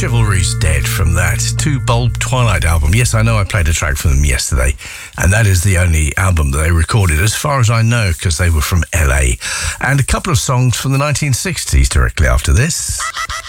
Chivalry's Dead from that Two Bulb Twilight album. Yes, I know I played a track from them yesterday, and that is the only album that they recorded, as far as I know, because they were from LA. And a couple of songs from the 1960s directly after this.